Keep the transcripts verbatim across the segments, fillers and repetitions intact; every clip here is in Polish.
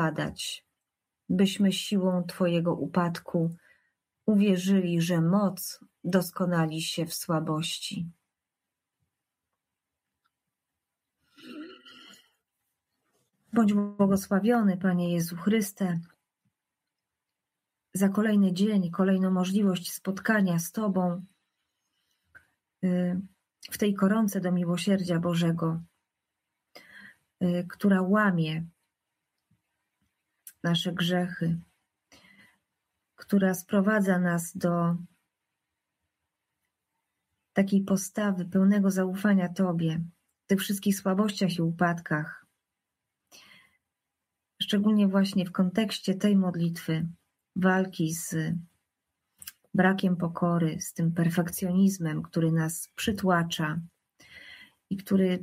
upadać, byśmy siłą Twojego upadku uwierzyli, że moc doskonali się w słabości. Bądź błogosławiony, Panie Jezu Chryste, za kolejny dzień, kolejną możliwość spotkania z Tobą w tej koronce do miłosierdzia Bożego, która łamie nasze grzechy, która sprowadza nas do takiej postawy pełnego zaufania Tobie w tych wszystkich słabościach i upadkach. Szczególnie właśnie w kontekście tej modlitwy, walki z brakiem pokory, z tym perfekcjonizmem, który nas przytłacza i który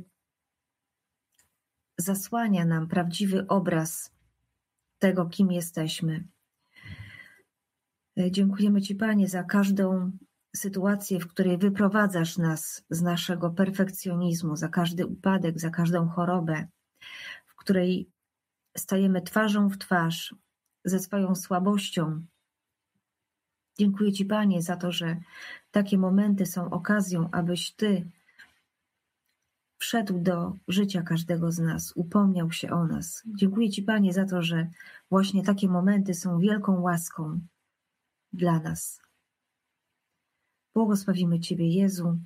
zasłania nam prawdziwy obraz tego, kim jesteśmy. Dziękujemy Ci, Panie, za każdą sytuację, w której wyprowadzasz nas z naszego perfekcjonizmu, za każdy upadek, za każdą chorobę, w której stajemy twarzą w twarz ze swoją słabością. Dziękuję Ci, Panie, za to, że takie momenty są okazją, abyś Ty wszedł do życia każdego z nas, upomniał się o nas. Dziękuję Ci, Panie, za to, że właśnie takie momenty są wielką łaską dla nas. Błogosławimy Ciebie, Jezu,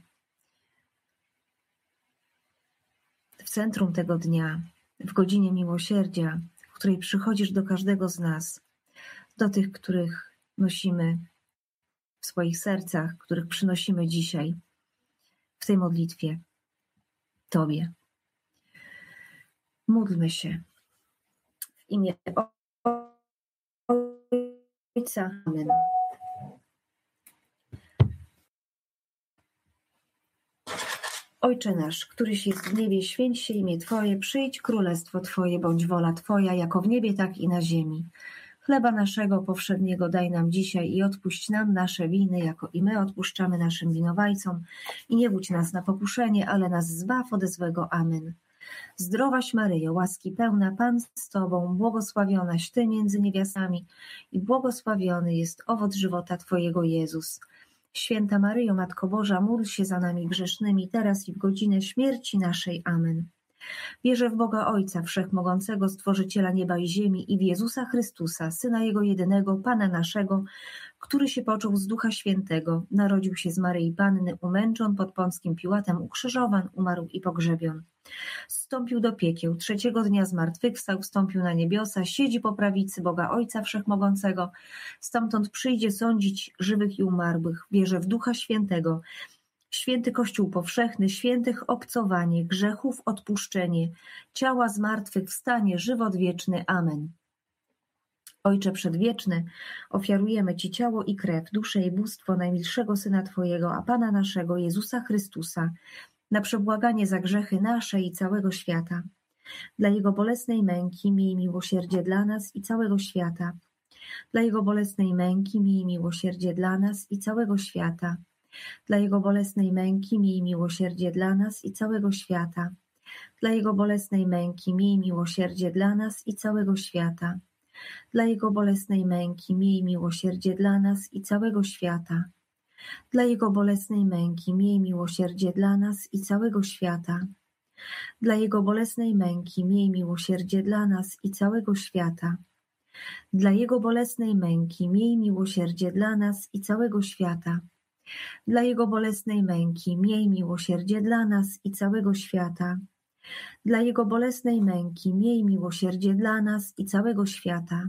w centrum tego dnia, w godzinie miłosierdzia, w której przychodzisz do każdego z nas, do tych, których nosimy w swoich sercach, których przynosimy dzisiaj w tej modlitwie Tobie. Módlmy się w imię Ojca. Amen. Ojcze nasz, któryś jest w niebie, święć się imię Twoje, przyjdź królestwo Twoje, bądź wola Twoja, jako w niebie, tak i na ziemi. Chleba naszego powszedniego daj nam dzisiaj i odpuść nam nasze winy, jako i my odpuszczamy naszym winowajcom. I nie wódź nas na pokuszenie, ale nas zbaw ode złego. Amen. Zdrowaś Maryjo, łaski pełna, Pan z Tobą, błogosławionaś Ty między niewiastami i błogosławiony jest owoc żywota Twojego, Jezus. Święta Maryjo, Matko Boża, módl się za nami grzesznymi, teraz i w godzinę śmierci naszej. Amen. Wierzę w Boga Ojca Wszechmogącego, Stworzyciela nieba i ziemi, i w Jezusa Chrystusa, Syna Jego jedynego, Pana naszego, który się począł z Ducha Świętego, narodził się z Maryi Panny, umęczon pod Pąckim Piłatem, ukrzyżowan, umarł i pogrzebion. Zstąpił do piekieł, trzeciego dnia zmartwychwstał, wstąpił na niebiosa, siedzi po prawicy Boga Ojca Wszechmogącego, stamtąd przyjdzie sądzić żywych i umarłych. Wierzę w Ducha Świętego, święty Kościół powszechny, świętych obcowanie, grzechów odpuszczenie, ciała zmartwychwstanie, żywot wieczny. Amen. Ojcze Przedwieczny, ofiarujemy Ci ciało i krew, duszę i bóstwo najmilszego Syna Twojego, a Pana naszego, Jezusa Chrystusa, na przebłaganie za grzechy nasze i całego świata. Dla Jego bolesnej męki miej miłosierdzie dla nas i całego świata. Dla Jego bolesnej męki miej miłosierdzie dla nas i całego świata. Dla Jego bolesnej męki miej miłosierdzie dla nas i całego świata. Dla Jego bolesnej męki miej miłosierdzie dla nas i całego świata. Dla Jego bolesnej męki miej miłosierdzie dla nas i całego świata. Dla Jego bolesnej męki miej miłosierdzie dla nas i całego świata. Dla Jego bolesnej męki miej miłosierdzie dla nas i całego świata. Dla Jego bolesnej męki miej miłosierdzie dla nas i całego świata. Dla Jego bolesnej męki miej miłosierdzie dla nas i całego świata. Dla Jego bolesnej męki miej miłosierdzie dla nas i całego świata.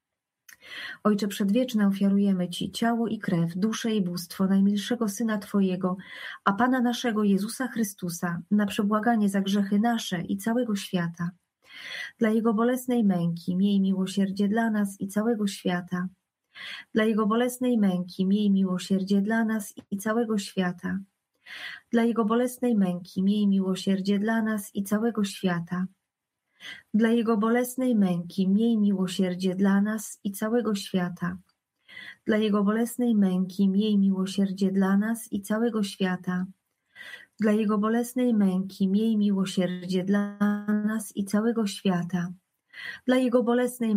Ojcze Przedwieczny, ofiarujemy Ci ciało i krew, duszę i bóstwo najmilszego Syna Twojego, a Pana naszego Jezusa Chrystusa, na przebłaganie za grzechy nasze i całego świata. Dla Jego bolesnej męki miej miłosierdzie dla nas i całego świata. Dla Jego bolesnej męki miej miłosierdzie dla nas i całego świata. Dla Jego bolesnej męki miej miłosierdzie dla nas i całego świata. Dla Jego bolesnej męki miej miłosierdzie dla nas i całego świata. Dla Jego bolesnej męki miej miłosierdzie dla nas i całego świata. Dla Jego bolesnej męki miej miłosierdzie dla nas i całego świata. Dla Jego bolesnej